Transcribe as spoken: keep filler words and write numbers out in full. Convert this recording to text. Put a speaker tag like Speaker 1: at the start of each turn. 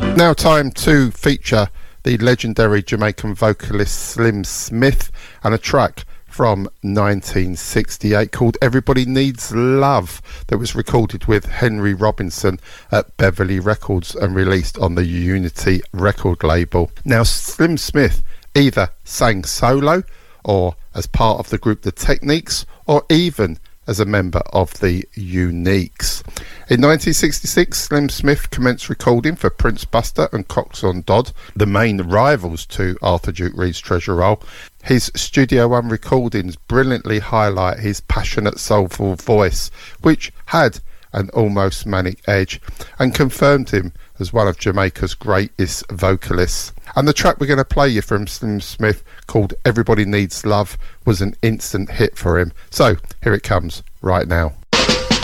Speaker 1: Now time to feature the legendary Jamaican vocalist Slim Smith and a track from nineteen sixty-eight called Everybody Needs Love that was recorded with Henry Robinson at Beverly Records and released on the Unity record label. Now Slim Smith either sang solo or as part of the group The Techniques or even as a member of the Uniques. In nineteen sixty-six, Slim Smith commenced recording for Prince Buster and Coxsone Dodd, the main rivals to Arthur Duke Reid's Treasure Roll. His Studio One recordings brilliantly highlight his passionate, soulful voice, which had an almost manic edge, and confirmed him as one of Jamaica's greatest vocalists. And the track we're going to play you from Slim Smith, called Everybody Needs Love, was an instant hit for him. So here it comes right now.